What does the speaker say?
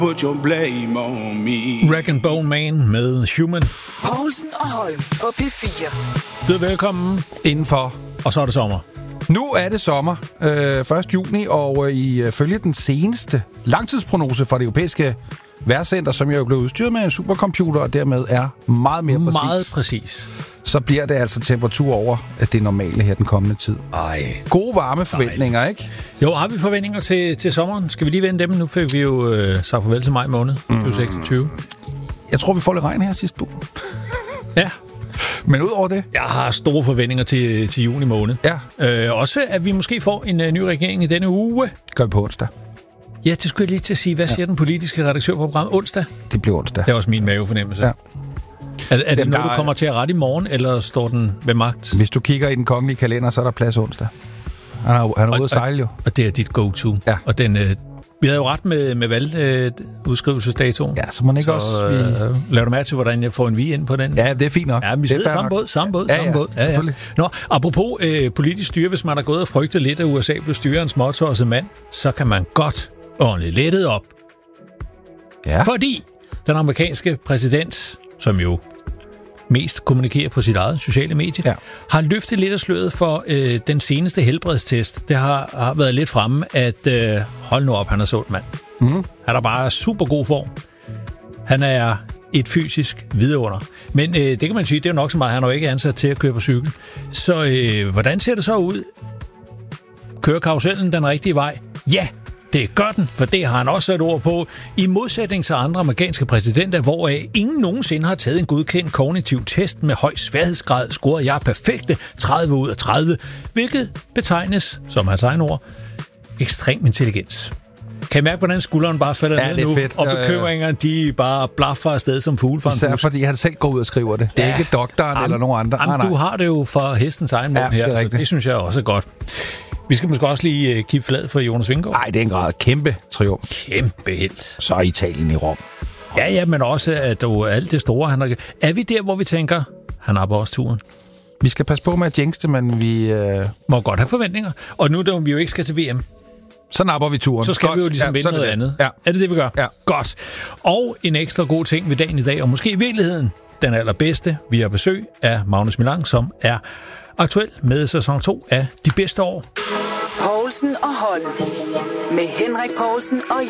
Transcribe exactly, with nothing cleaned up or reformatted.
Put your blame on me. Rag and Bone Man med Human. Poulsen og Holm på P fire. Byd velkommen. Indenfor. Og så er det sommer. Nu er det sommer, øh, første juni, og øh, ifølge den seneste langtidsprognose fra det europæiske vejrcenter, som jo er blevet udstyret med en supercomputer, og dermed er meget mere præcis, Meget præcis. så bliver det altså temperatur over det normale her den kommende tid. Ej. Gode varme forventninger, ikke? Jo, har vi forventninger til, til sommeren? Skal vi lige vende dem? Nu fik vi jo øh, sagt farvel til maj måned tyve seksogtyve. Jeg tror, vi får lidt regn her sidste uge. Ja. Men udover det... Jeg har store forventninger til, til juni måned. Ja. Øh, også at vi måske får en uh, ny regering i denne uge. Gør vi på onsdag. Ja, det skulle jeg lige til at sige. Hvad siger ja. den politiske redaktør på programmet? Onsdag? Det bliver onsdag. Det er også min mavefornemmelse. Ja. Er, er det Jamen, noget, der... du kommer til at rette i morgen, eller står den ved magt? Hvis du kigger i den kongelige kalender, så er der plads onsdag. Han er, han er ude at sejle jo. Og det er dit go-to. Ja. Og den... Øh, vi havde jo ret med, med valgudskrivelsesdatoen. Ja, så må ikke også... Vi... Øh, laver du mærke til, hvordan jeg får en vi ind på den? Ja, det er fint nok. Ja, vi sidder samme båd, samme båd, ja, samme ja, båd. Ja, ja. Nå, apropos øh, politisk styre, hvis man har gået og frygtet lidt, at U S A blev styret af en småtosset mand, så kan man godt ordentligt lettet op. Ja. Fordi den amerikanske præsident, som jo mest kommunikerer på sit eget sociale medie, ja. har løftet lidt af sløret for øh, den seneste helbredstest. Det har, har været lidt fremme, at øh, hold nu op, han er sund mand. Mm. Han er bare super god form. Han er et fysisk vidunder. Men øh, det kan man sige, det er jo nok så meget, han er jo ikke ansat til at køre på cykel. Så øh, hvordan ser det så ud? Kører karusellen den rigtige vej? Ja! Det gør den, for det har han også sat ord på. I modsætning til andre amerikanske præsidenter, hvoraf ingen nogensinde har taget en godkendt kognitiv test med høj sværhedsgrad, scorer jeg perfekte tredive ud af tredive, hvilket betegnes, som hans egen ord, ekstrem intelligens. Kan I mærke, hvordan skulderen bare falder ja, ned nu, fedt. og bekymringerne, de bare blaffer afsted som fugle fra en Især bus. fordi han selv går ud og skriver det. Det er ja. ikke doktoren am, eller nogen andre. Am, nej, du har det jo fra hestens egen mund ja, her, så det synes jeg også er godt. Vi skal måske også lige uh, kigge flad for Jonas Vingegaard. Nej, det er en grad kæmpe triumf. Kæmpe helt. Så er Italien i Rom. Ja, ja, men også at du alt det store, han har... Er vi der, hvor vi tænker, han har på os turen? Vi skal passe på med at jinx det, men vi... Uh... Må godt have forventninger. Og nu, da vi jo ikke skal til V M, så napper vi turen. så skal godt. vi jo ligesom ja, vinde noget det. andet. Ja. Er det det, vi gør? Ja. Godt. Og en ekstra god ting ved dagen i dag, og måske i virkeligheden den allerbedste, vi har besøg af Magnus Milang, som er aktuel med sæson to af De Bedste År. Poulsen og Holm. Med Henrik Poulsen og